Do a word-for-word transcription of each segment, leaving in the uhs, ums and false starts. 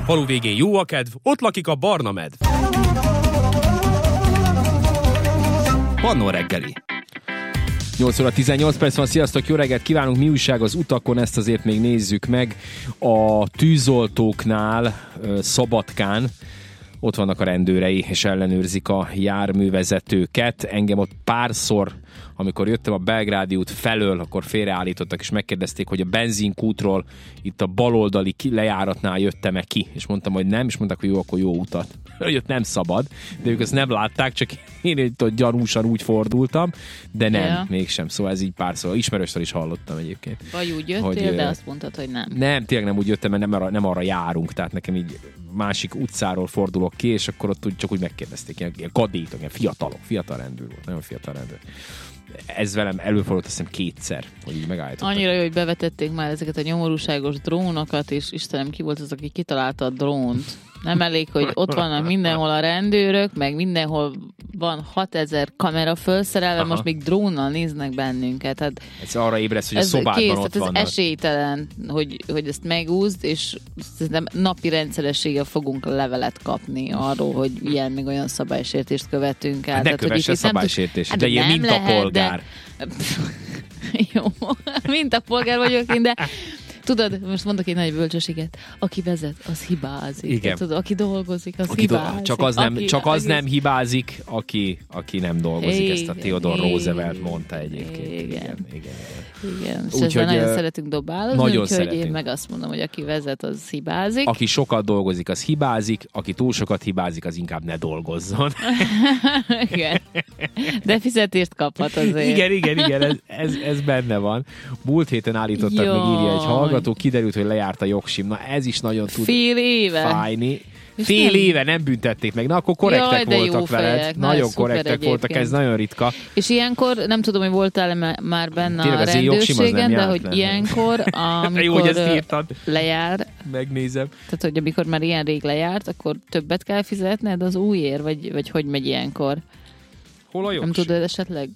falu végén jó a kedv, ott lakik a barna medv. Pannó reggeli. nyolc óra tizennyolc perc van, sziasztok, jó reggelt kívánunk, mi újság az utakon, ezt azért még nézzük meg. A tűzoltóknál, Szabadkán, ott vannak a rendőrei, és ellenőrzik a járművezetőket. Engem ott párszor, amikor jöttem a Belgrádi út felől, akkor félreállítottak, és megkérdezték, hogy a benzinkútról itt a baloldali lejáratnál jöttem-e ki, és mondtam, hogy nem, és mondták, hogy jó, akkor jó utat. Hogy ott nem szabad, de ők ezt nem látták, csak én itt ott gyanúsan úgy fordultam, de nem, yeah. mégsem. Szóval ez így párszor, ismerőstől is hallottam egyébként. Vagy úgy jöttél, hogy, de azt mondtad, hogy nem. Nem, tényleg nem úgy jöttem, mert nem arra, nem arra járunk, tehát nekem így másik utcáról fordulok ki, és akkor ott csak úgy megkérdezték, ilyen, ilyen kadétok, ilyen fiatalok, fiatal rendőr volt, nagyon fiatal rendőr. Ez velem előfordult, azt hiszem kétszer, hogy így megállítottak. Annyira jó, hogy bevetették már ezeket a nyomorúságos drónokat, és Istenem, ki volt az, aki kitalálta a drónt. Nem elég, hogy ott vannak mindenhol a rendőrök, meg mindenhol van hatezer kamera felszerelve, most még drónnal néznek bennünket. Hát ez arra ébresz, hogy a szobádban kész, ott ez vannak. Ez esélytelen, hogy, hogy ezt megúszd, és napi rendszerességgel fogunk levelet kapni arról, hogy ilyen még olyan szabálysértést követünk el. Hát ne kövesse szabálysértést, hát de ilyen mintapolgár. De... Jó, mintapolgár vagyok én, de tudod, most mondok egy nagy bölcsességet, aki vezet, az hibázik. Igen. Tudod, aki dolgozik, az aki hibázik. Do- csak az nem, aki, csak az aki... nem hibázik, aki, aki nem dolgozik. Igen, ezt a Theodore igen, Roosevelt mondta egyébként. Igen, igen. igen, igen. igen. És úgy, ezzel hogy, nagyon szeretünk dobálozni, nagyon úgyhogy szeretünk. én meg azt mondom, hogy aki vezet, az hibázik. Aki sokat dolgozik, az hibázik, aki túl sokat hibázik, az inkább ne dolgozzon. Igen. De fizetést kaphat azért. Igen, igen, igen, ez, ez, ez benne van. Múlt héten állítottak, Jaj. meg írja egy hallgató, kiderült, hogy lejárt a jogsim. Na ez is nagyon tud Fél éve. fájni. És Fél nem... éve nem büntették meg. Na akkor korrektek Jaj, voltak veled. fejek. Nagyon Na, korrektek egyébként. voltak, ez nagyon ritka. És ilyenkor, nem tudom, hogy voltál már benne tényleg a rendőrségen, de hogy nem. ilyenkor, amikor jó, hogy ezt írtad. Lejár, megnézem. Tehát, hogy amikor már ilyen rég lejárt, akkor többet kell fizetned az újért, vagy, vagy hogy megy ilyenkor? Hol a jogsim? Nem tudod esetleg?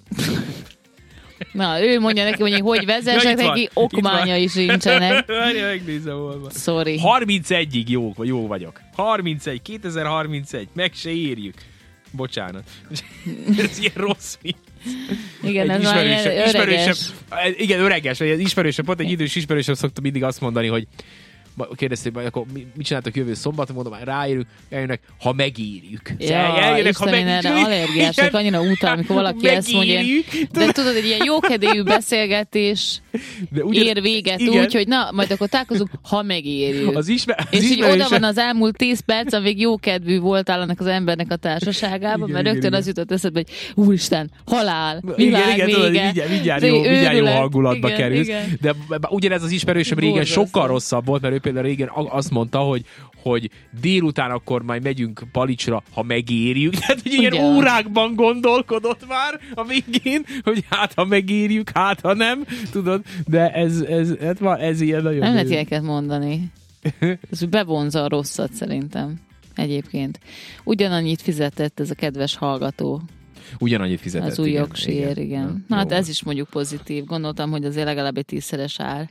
Na, ő mondja neki, hogy hogy vezessek, ja, neki okmányai sincsenek. Várja, megnézem volna. Sorry. harmincegyig jó, jó vagyok. harmincegy, kétezer-harmincegy, meg se írjuk. Bocsánat. Ez ilyen rossz mi. Igen, ez már ilyen öreges. Igen, öreges. Egy ismerősebb, pont egy idős ismerősebb szoktam mindig azt mondani, hogy kérdezték, hogy akkor mit csináltak jövő szombaton, mondom, már ráérünk, eljönnek, ha megírjuk. Ja, eljönnek, ha megírjuk. Erre allergiások, annyira utál, amikor valaki ezt mondja. De tudod, egy ilyen jókedélyű beszélgetés ugyan, ér véget igen. Úgy, hogy na, majd akkor találkozunk, ha megírjuk. Az ismer, az és így oda van az elmúlt tíz perc, amíg jókedvű voltál annak az embernek a társaságában, igen, mert rögtön igen, az jutott eszedbe, hogy úristen, halál, világ igen, igen, vége. Tudod, mindjárt jó, mindjárt jó hangulatba igen, kerülsz. Igen. De ugyanez az ismerősöm régen sokkal rosszabb volt, mert ő például régen azt mondta, hogy, hogy délután akkor majd megyünk Palicsra, ha megérjük. Tehát, hogy ilyen ugyan. Órákban gondolkodott már a végén, hogy hát, ha megérjük, hát, ha nem. Tudod, de ez, ez, ez, ez ilyen nagyon... Nem lehet ilyeneket mondani. Ez bevonza a rosszat szerintem. Egyébként. Ugyanannyit fizetett ez a kedves hallgató. Ugyanannyit fizetett. Az új jogsér, igen. igen. igen. Na, hát ez is mondjuk pozitív. Gondoltam, hogy azért legalább egy tízszeres ár.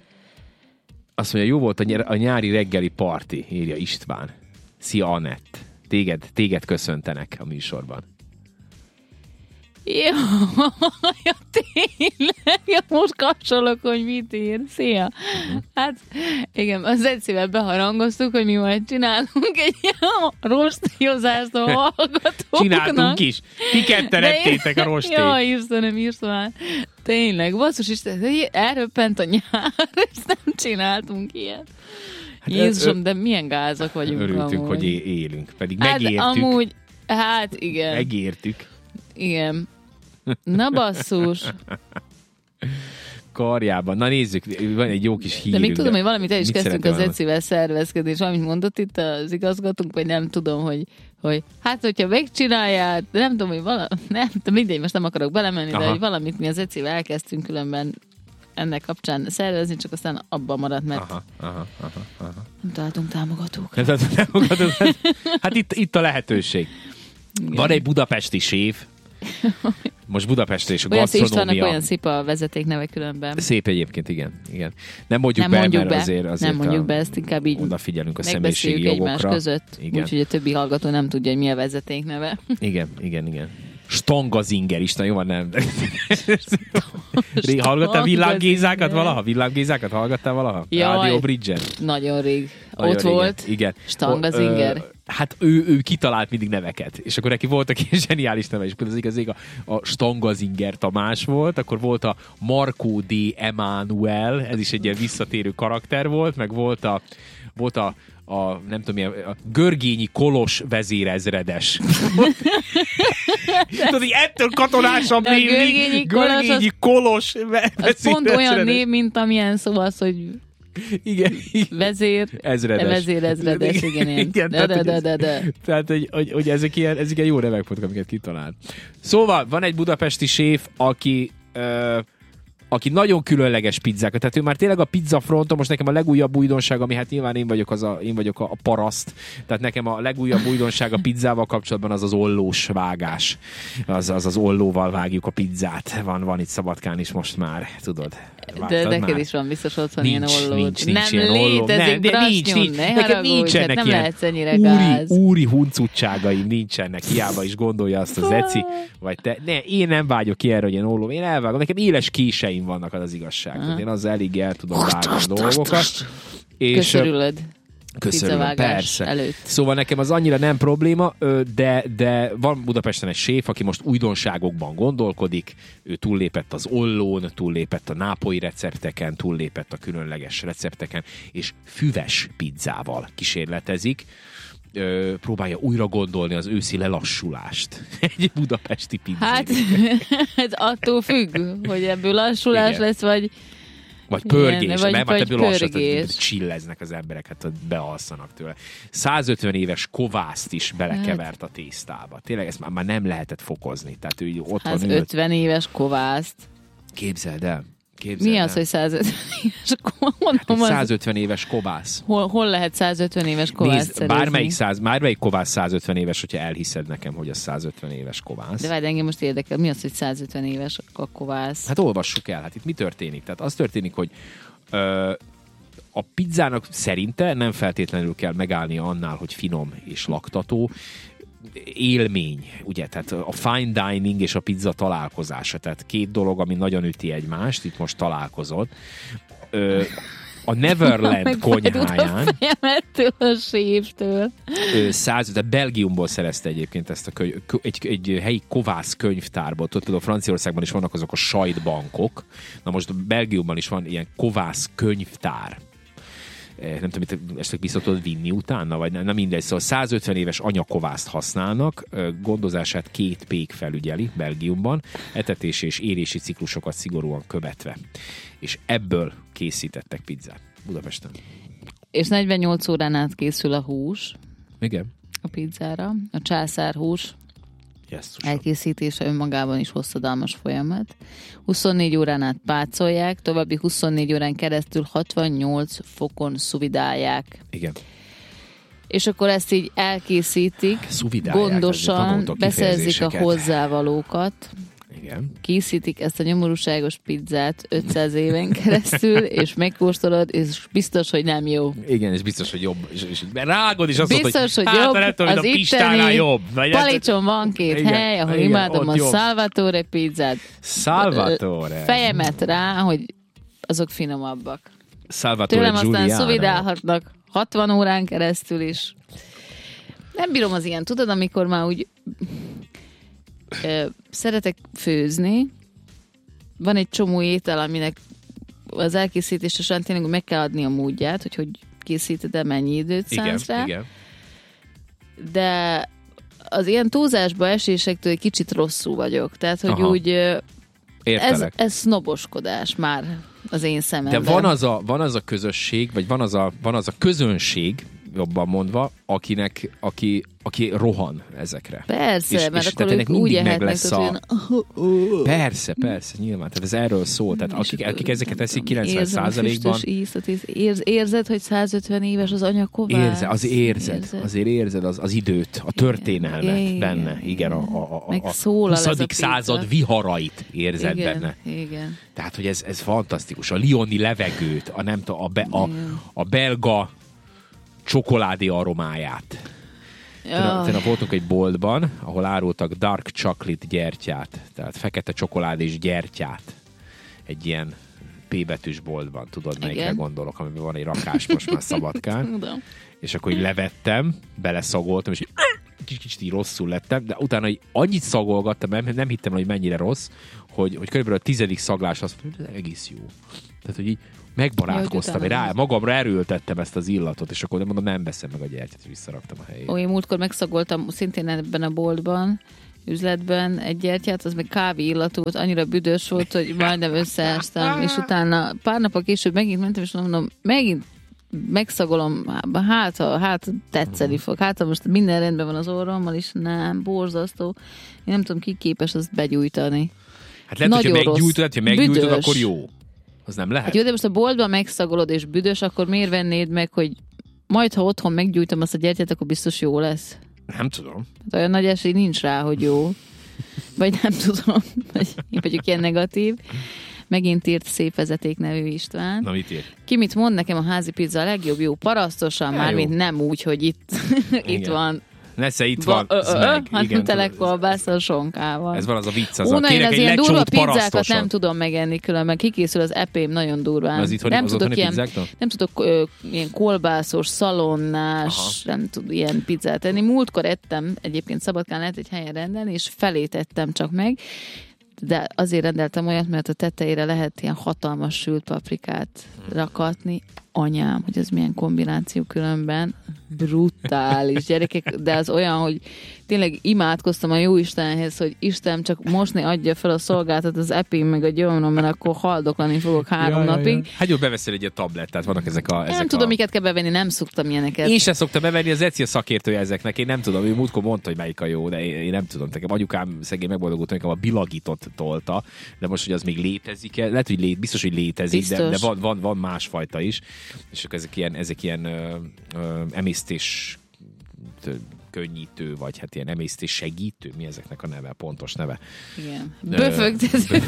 Azt mondja, jó volt a, ny- a nyári reggeli parti, írja István. Szia, Anett. Téged, téged köszöntenek a műsorban. Jó, ja, tényleg, ja, most kapcsolok, hogy mit ír. Szia. Uh-huh. Hát, igen, az egyszerűen beharangoztuk, hogy mi majd csinálunk egy rostiozást a hallgatóknak. Csináltunk is. Ti ketten ettétek a rostét. Jaj, Istenem, István. Tényleg, basszus Isten, elröppent a nyár, és nem csináltunk ilyet. Hát Jézusom, ö- de milyen gázak vagyunk. Örültünk, amúgy. Hogy élünk, pedig megértük. Hát amúgy, hát igen. Megértük. Igen. Na basszus. Karjában. Na nézzük, van egy jó kis hírünk. De még tudom, hogy valamit el is kezdtünk az Ecivel szervezkedni, és valamit mondott itt az igazgatónk, vagy nem tudom, hogy, hogy hát, hogyha megcsinálják, de nem tudom, hogy valami, nem, de mindegy, most nem akarok belemenni, aha, de hogy valamit mi az Ecivel elkezdtünk különben ennek kapcsán szervezni, csak aztán abban maradt, mert aha, aha, aha, aha. nem találtunk támogatók. Nem találtunk támogatók. Hát itt, itt a lehetőség. Igen. Van egy budapesti séf, most Budapestre és a olyan gasztronómia. Olyan olyan szép a vezetékneve különben. Szép egyébként, igen. igen. Nem mondjuk nem be, mondjuk mert be. azért, azért nem mondjuk be, ezt inkább így odafigyelünk a személyiségi jogokra. egymás között, úgyhogy a többi hallgató nem tudja, hogy mi a vezetékneve. Igen, igen, igen. Stangazinger is, na jó van, nem. Hallgattál villámgézákat valaha? Villámgézákat hallgattál valaha? Jaj, Radio Bridge-en? Nagyon rég. Nagyon Ott régen. volt. Igen. Stangazinger. Hát ő, ő kitalált mindig neveket, és akkor neki voltak ilyen zseniális neve, és például az igaz, a, a Stangazinger Tamás volt, akkor volt a Markó D. Emanuel, ez is egy ilyen visszatérő karakter volt, meg volt a, volt a a, nem tudom milyen, a Görgényi Kolos vezérezredes. Tudod, hogy ettől katonásabb név. Görgényi Kolos, Görgényi Kolos vezérezredes. Az pont olyan név, mint amilyen szó az, hogy igen. Vezér. Ezredes. Vezérezredes, igen. igen de, tehát, de, de, de, de. Tehát, hogy, hogy, hogy ezek, ilyen, ezek ilyen jó nevek voltak, amiket kitalált. Szóval van egy budapesti séf, aki... Ö, aki nagyon különleges pizzákat, tehát ő már tényleg a pizza fronton, most nekem a legújabb újdonság, ami hát nyilván én vagyok, az a, én vagyok a, a paraszt, tehát nekem a legújabb újdonság a pizzával kapcsolatban az az ollós vágás. Az az, az ollóval vágjuk a pizzát. Van, van itt Szabadkán is most már, tudod. De neked is van biztos otthon nincs, ilyen olló. Nincs, nincs nem ilyen olló. létezik, nem, de nincs, nincs. Ne Nekem nincsenek hát nem ilyen lehetsz ennyire úri, gáz. úri huncutságaim nincsenek, hiába is gondolja azt az Eci, vagy te. Ne, én nem vágyok ki erre, hogy ilyen olló. Én elvágom, nekem éles késeim vannak, az az igazság. Uh-huh. Én azzal elég el tudom vágni a dolgokat. Köszörülöd. Köszönöm, persze. Előtt. Szóval nekem az annyira nem probléma, de, de van Budapesten egy séf, aki most újdonságokban gondolkodik, ő túllépett az ollón, túllépett a nápolyi recepteken, túllépett a különleges recepteken, és füves pizzával kísérletezik. Ö, próbálja újra gondolni az őszi lelassulást. Egy budapesti pizzát. Hát, ez attól függ, hogy ebből lassulás igen. lesz, vagy vagy pörgés, igen, vagy, mert vagy ebből pörgés. Lassat, csilleznek az emberek, hát bealszanak tőle. százötven éves kovászt is belekevert a tésztába. Tényleg ezt már, már nem lehetett fokozni. Tehát ő ott hát van ötven éves kovászt. Képzeld el. Képzeld Mi el. az, hogy százötven éves kovász? százötven éves kovász. Hol, hol lehet százötven éves kovász Nézd, bármelyik, száz, bármelyik kovász százötven éves, hogyha elhiszed nekem, hogy az százötven éves kovász. De várj, engem most érdekel, mi az, hogy százötven éves a kovász? Hát olvassuk el, hát itt mi történik? Tehát az történik, hogy ö, a pizzának szerinte nem feltétlenül kell megállnia annál, hogy finom és laktató, élmény, ugye, tehát a fine dining és a pizza találkozása, tehát két dolog, ami nagyon üti egymást, itt most találkozott. Ö, a Neverland konyháján a séftől. száz, de Belgiumból szerezte egyébként ezt a könyv, egy, egy helyi kovász könyvtárból. Tudod, a Franciaországban is vannak azok a sajtbankok. Na most Belgiumban is van ilyen kovász könyvtár. Nem tudom, mit esetleg vissza tudod vinni utána, vagy nem, nem mindegy. Szóval százötven éves anyakovászt használnak, gondozását két pék felügyeli Belgiumban, etetési és érési ciklusokat szigorúan követve. És ebből készítettek pizzát Budapesten. És negyvennyolc órán át készül a hús. Igen. A pizzára. A császárhús Yes, elkészítése önmagában is hosszadalmas folyamat. huszonnégy órán át pácolják, további huszonnégy órán keresztül hatvannyolc fokon szuvidálják. Igen. És akkor ezt így elkészítik, gondosan beszerzik a hozzávalókat. Igen. Készítik ezt a nyomorúságos pizzát ötszáz éven keresztül, és megkóstolod, és biztos, hogy nem jó. Igen, és biztos, hogy jobb. És, és rágod, és azt biztos, mondod, hogy, hogy jobb, hát, tudom, az a Pistánál jobb. Palicson van két igen, hely, ahol igen, imádom a jobb. Salvatore pizzát. Salvatore. Fejemet rá, hogy azok finomabbak. Salvatore Tőlem Giuliano. aztán szuvidálhatnak hatvan órán keresztül is. Nem bírom az ilyen, tudod, amikor már úgy ö, szeretek főzni, van egy csomó étel, aminek az elkészítése során tényleg meg kell adni a módját, hogy hogy készíted el, mennyi időt szánsz rá. Igen. De az ilyen túlzásba esésektől egy kicsit rosszul vagyok. Tehát, hogy aha. úgy ez, ez sznoboskodás már az én szememben. De van az a, van az a közösség, vagy van az a, van az a közönség, jobban mondva, akinek, aki, aki rohan ezekre. Persze, és, mert és akkor ők úgy meg lesz a... olyan... Persze, persze, nyilván. Tehát ez erről szól. Tehát akik, akik ezeket teszik kilencven százalékban... Érz, érzed, hogy százötven éves az anya Kovács? Érze, az érzed, érzed. Azért érzed az, az időt, a történelmet igen, benne. Igen, a, a, a, a huszadik század viharait érzed igen, benne. Igen. Tehát, hogy ez, ez fantasztikus. A lioni levegőt, a, nem tudom, a, be, a, a belga csokoládé aromáját. Tegnap voltunk egy boltban, ahol árultak dark chocolate gyertyát, tehát fekete csokoládés gyertyát. Egy ilyen P betűs boltban, tudod, melyikre gondolok, amiben van egy rakás most már Szabadkán. Tudom. És akkor így levettem, beleszagoltam, és így kicsit, kicsit így rosszul lettem, de utána így annyit szagolgattam, nem, nem hittem, hogy mennyire rossz, hogy, hogy körülbelül a tizedik szaglás azt mondja, ez egész jó. Tehát, hogy így megbarátkoztam, rá, magamra erőltettem ezt az illatot, és akkor nem mondom, nem veszem meg a gyertyát, és visszaraktam a helyét. Ó, én múltkor megszagoltam szintén ebben a boltban, üzletben egy gyertyát, az meg kávé illatú volt, annyira büdös volt, hogy majdnem összeástam, és utána pár napok később megint mentem, és mondom, megint megszagolom, hát, hát tetszeni fog, hát most minden rendben van az orrommal, és nem, borzasztó. Én nem tudom, ki képes azt begyújtani. Hát lehet, nagyon hogyha meggyújtod, ha meggyújtod, akkor jó. Az nem lehet. Hát jó, de most a boltban megszagolod és büdös, akkor miért vennéd meg, hogy majd, ha otthon meggyújtom azt a gyertyát, akkor biztos jó lesz. Nem tudom. Hát olyan nagy esély nincs rá, hogy jó. Vagy nem tudom, vagy én vagyok ilyen negatív. Megint írt Szép Vezeték nevű István. Na, mit írt? Ki mit mond, nekem a házi pizza a legjobb, jó parasztosan, mármint nem úgy, hogy itt, itt van. Nesze, itt van. Ba, ö, ö, meg. Hát igen, telek kolbásszal, sonkával. Ez van az a vicc, az Ó, a kérek egy egy lecsót pizzákat nem tudom megenni, különben kikészül az epém nagyon durván. Az itthoni, nem az tudok ilyen, pizzáktól? nem tudok ö, ilyen kolbászos, szalonnás, aha, nem tud ilyen pizzát enni. Múltkor ettem, egyébként Szabadkán lehet egy helyen rendelni, és felét ettem csak meg. De azért rendeltem olyat, mert a tetejére lehet ilyen hatalmas sült paprikát rakatni. Anyám, hogy ez milyen kombináció különben. Brutális gyerekek, de az olyan, hogy tényleg imádkoztam a jó Istenhez, hogy Isten csak mosni adja fel a szolgáltat az epén meg a gyomrom, mert akkor haldoklani fogok három ja, napig. Ja, ja. Hát jó, beveszel egy tablettát, vannak ezek a... Ezek nem tudom, a... miket kell bevenni, nem szoktam ilyeneket. Én sem szoktam bevenni, az Eci a szakértője ezeknek, én nem tudom, ő múltkor mondta, hogy melyik a jó, de én, én nem tudom, nekem anyukám szegény megboldogult, nekem a bilagított tolta, de most, hogy az még létezik-e, lehet, hogy lét, biztos, hogy létezik, biztos. de, de van, van, van másfajta is, és ezek ilyen, ezek ilyen ö, ö, emésztés könnyítő, vagy hát ilyen emésztés segítő, mi ezeknek a neve, pontos neve? Igen. Böfögtető.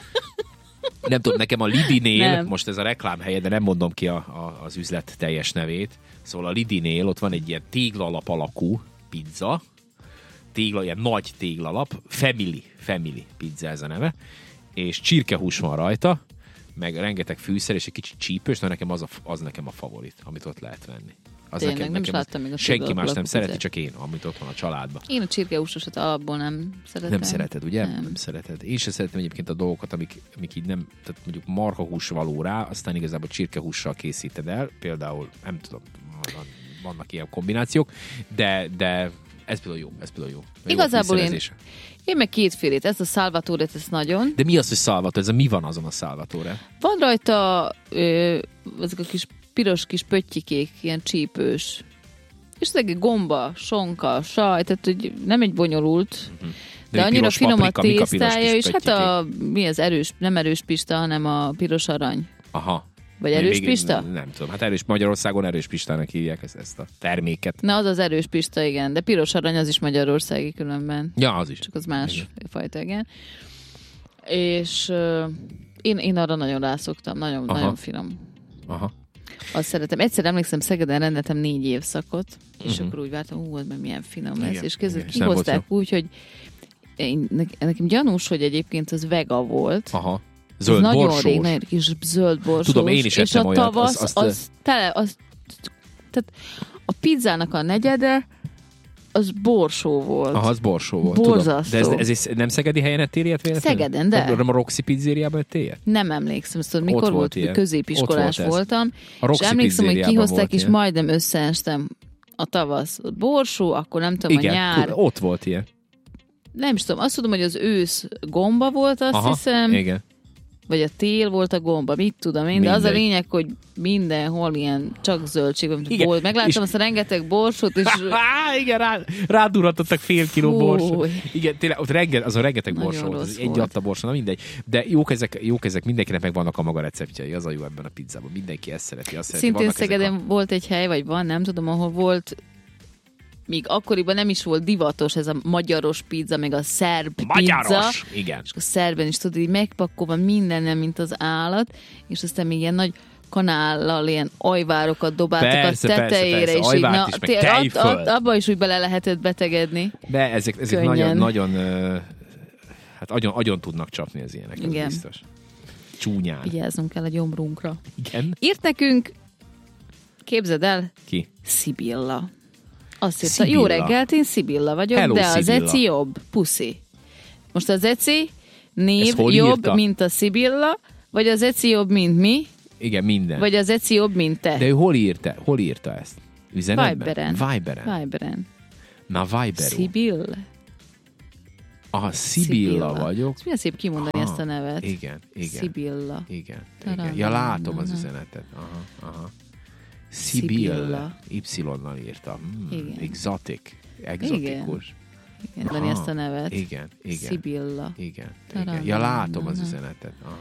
Nem tudom, nekem a Lidinél, nem. Most ez a reklámhelye, de nem mondom ki a, a, az üzlet teljes nevét, szóval a Lidinél ott van egy ilyen téglalap alakú pizza, tégla, ilyen nagy téglalap, family, family pizza ez a neve, és csirkehús van rajta, meg rengeteg fűszer, és egy kicsit csípős, de nekem az, a, az nekem a favorit, amit ott lehet venni. Az Tényleg, nekem, nem nekem is láttam még a senki más nem szereti, pizet. Csak én, amit ott van a családban. Én a csirkehúsosat alapból nem szeretem. Nem szereted, ugye? Nem. nem szereted. Én sem szeretem egyébként a dolgokat, amik, amik így nem, tehát mondjuk marhahús való rá, aztán igazából csirkehússal készíted el, például, nem tudom, vannak ilyen kombinációk, de, de ez például jó, ez például jó. Igazából én, én meg kétfélét, ez a Salvatore, ez nagyon. De mi az, hogy Salvatore? Ez a mi van azon a Salvatore? Van rajta ö, azok a kis piros kis pöttyikék, ilyen csípős. És ezek gomba, sonka, saj, tehát hogy nem egy bonyolult, uh-huh. de, de annyira finom a tésztája, és hát a, mi az erős, nem erős pista, hanem a piros arany. Aha. Vagy erős még, pista? Nem, nem tudom. Hát erős Magyarországon erős pistának hívják ezt, ezt a terméket. Na, az az erős pista, igen. De piros arany az is magyarországi különben. Ja, az is. Csak az más igen. fajta, igen. És uh, én, én arra nagyon rászoktam. Nagyon, nagyon finom. Aha. Azt szeretem. Egyszer emlékszem, Szegeden rendeltem négy évszakot, és uh-huh. akkor úgy vártam, hú, ez milyen finom lesz. Igen, és közben igen, kihozták úgy, hogy én, nekem gyanús, hogy egyébként az vega volt. Aha. Zöld nagyon borsós. rég, nagyon kis zöld borsós. Tudom, én is és a olyat, tavasz, az, azt az tele, az, tehát a pizzának a negyede, az borsó volt. Aha, az borsó volt. Borzasztó. Tudom. De ez, ez, ez nem szegedi helyen ettél ilyet véletlenül? Szegeden, de. Nem a Roxy pizzériában ettél ilyet? Nem emlékszem, szóval mikor ott volt, volt középiskolás volt voltam, és emlékszem, hogy kihozták, és ilyen. majdnem összeestem a tavasz. Borsó, akkor nem tudom, igen, a nyár. ott volt ilyen. Nem is tudom, azt tudom, hogy az ősz gomba volt, azt aha, hiszem. Igen. vagy a tél volt a gomba, mit tudom én, de az a lényeg, hogy mindenhol ilyen csak zöldség. Volt. Megláttam és... azt a rengeteg borsot, és... igen, rá, rádurratottak fél kiló borsot. Igen, tényleg, ott renge, az a rengeteg borsó volt, az egy adta borsó, na mindegy. De jók ezek, jók ezek, mindenkinek megvannak a maga receptjei, az a jó ebben a pizzában. Mindenki ezt szereti, azt szereti. Szintén Szegeden a... volt egy hely, vagy van, nem tudom, ahol volt, míg akkoriban nem is volt divatos ez a magyaros pizza, meg a szerb magyaros, pizza. Igen. És a szerben is tudod, így megpakkolva mindenen, mint az állat, és aztán még ilyen nagy kanállal ilyen ajvárokat dobáltak persze, a tetejére. Persze, persze, ajvárt is, meg tejföld. Abba is úgy bele lehetett betegedni. De ezek, ezek nagyon, nagyon, hát agyon, agyon tudnak csapni az ilyenek, ez biztos. Csúnyán. Vigyázzunk kell a gyomrunkra. Igen. Írt nekünk, képzeld el, ki? Szibilla. Azt írta, jó reggelt, én Szibilla vagyok, Hello, de az Eci jobb. Puszi. Most az Eci név jobb, írta? Mint a Szibilla, vagy az Eci jobb, mint mi? Igen, minden. Vagy az Eci jobb, mint te. De ő hol írta? Hol írta ezt? Üzenetben? Viberen. Viberen. Viberen. Na, Viberú. Szibilla. Ah, Szibilla vagyok. Ez milyen szép kimondani aha, ezt a nevet. Igen, igen. Szibilla. Igen, igen. Ja, látom az üzenetet. Aha, aha. Szibilla. Y-nal írta. Mm, exotic. Exotikus. Igen, mondani ezt a nevet. Igen, igen. Szibilla. Igen, igen. Ja, látom az üzenetet. Aha,